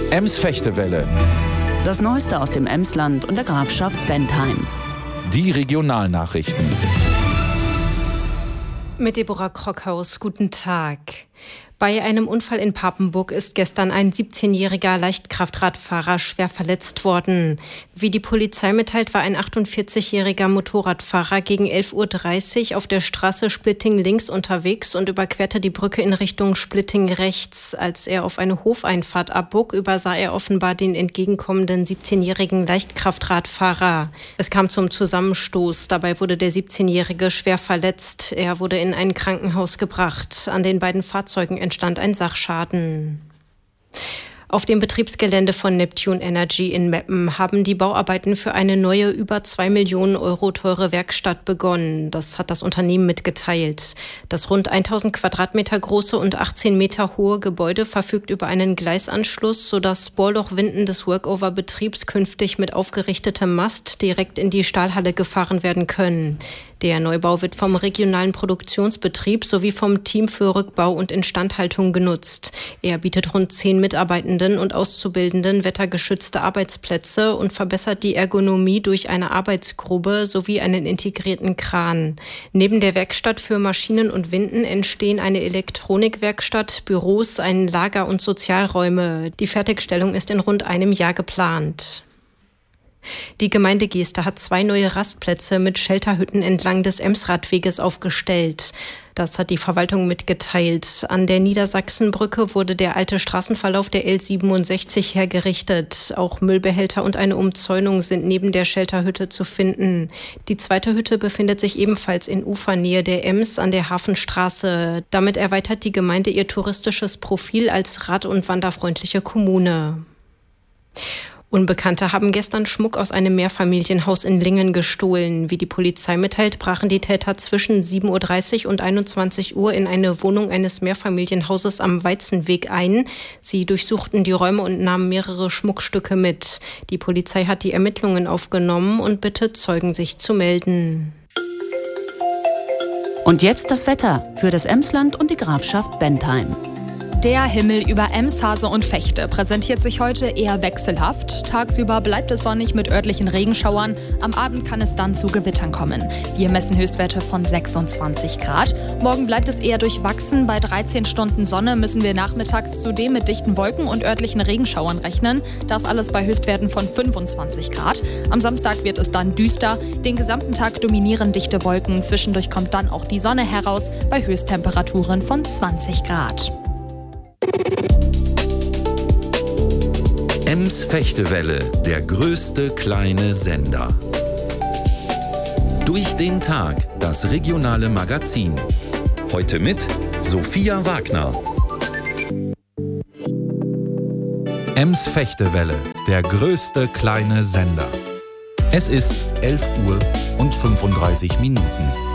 Ems-Fechtewelle. Das Neueste aus dem Emsland und der Grafschaft Bentheim. Die Regionalnachrichten. Mit Deborah Krockhaus, guten Tag. Bei einem Unfall in Papenburg ist gestern ein 17-jähriger Leichtkraftradfahrer schwer verletzt worden. Wie die Polizei mitteilt, war ein 48-jähriger Motorradfahrer gegen 11:30 Uhr auf der Straße Splitting links unterwegs und überquerte die Brücke in Richtung Splitting rechts. Als er auf eine Hofeinfahrt abbog, übersah er offenbar den entgegenkommenden 17-jährigen Leichtkraftradfahrer. Es kam zum Zusammenstoß. Dabei wurde der 17-jährige schwer verletzt. Er wurde in ein Krankenhaus gebracht. An den beiden Fahrzeugen entstand ein Sachschaden. Auf dem Betriebsgelände von Neptune Energy in Meppen haben die Bauarbeiten für eine neue, über 2 Millionen Euro teure Werkstatt begonnen. Das hat das Unternehmen mitgeteilt. Das rund 1000 Quadratmeter große und 18 Meter hohe Gebäude verfügt über einen Gleisanschluss, sodass Bohrlochwinden des Workover-Betriebs künftig mit aufgerichtetem Mast direkt in die Stahlhalle gefahren werden können. Der Neubau wird vom regionalen Produktionsbetrieb sowie vom Team für Rückbau und Instandhaltung genutzt. Er bietet rund 10 Mitarbeitenden und Auszubildenden wettergeschützte Arbeitsplätze und verbessert die Ergonomie durch eine Arbeitsgrube sowie einen integrierten Kran. Neben der Werkstatt für Maschinen und Winden entstehen eine Elektronikwerkstatt, Büros, ein Lager und Sozialräume. Die Fertigstellung ist in rund einem Jahr geplant. Die Gemeinde Geester hat 2 neue Rastplätze mit Shelterhütten entlang des Emsradweges aufgestellt. Das hat die Verwaltung mitgeteilt. An der Niedersachsenbrücke wurde der alte Straßenverlauf der L67 hergerichtet. Auch Müllbehälter und eine Umzäunung sind neben der Shelterhütte zu finden. Die zweite Hütte befindet sich ebenfalls in Ufernähe der Ems an der Hafenstraße. Damit erweitert die Gemeinde ihr touristisches Profil als rad- und wanderfreundliche Kommune. Unbekannte haben gestern Schmuck aus einem Mehrfamilienhaus in Lingen gestohlen. Wie die Polizei mitteilt, brachen die Täter zwischen 7:30 Uhr und 21 Uhr in eine Wohnung eines Mehrfamilienhauses am Weizenweg ein. Sie durchsuchten die Räume und nahmen mehrere Schmuckstücke mit. Die Polizei hat die Ermittlungen aufgenommen und bittet Zeugen, sich zu melden. Und jetzt das Wetter für das Emsland und die Grafschaft Bentheim. Der Himmel über Ems, Hase und Vechte präsentiert sich heute eher wechselhaft. Tagsüber bleibt es sonnig mit örtlichen Regenschauern. Am Abend kann es dann zu Gewittern kommen. Wir messen Höchstwerte von 26 Grad. Morgen bleibt es eher durchwachsen. Bei 13 Stunden Sonne müssen wir nachmittags zudem mit dichten Wolken und örtlichen Regenschauern rechnen. Das alles bei Höchstwerten von 25 Grad. Am Samstag wird es dann düster. Den gesamten Tag dominieren dichte Wolken. Zwischendurch kommt dann auch die Sonne heraus bei Höchsttemperaturen von 20 Grad. Ems-Fechtewelle, der größte kleine Sender. Durch den Tag, das regionale Magazin. Heute mit Sophia Wagner. Ems-Fechtewelle, der größte kleine Sender. Es ist 11:35 Uhr.